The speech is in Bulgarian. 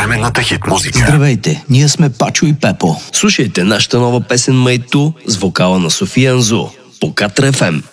съвременната хит музика. Здравейте, ние сме Пачо и Пепо. Слушайте нашата нова песен Майту с вокала на София Анзу по Катра FM.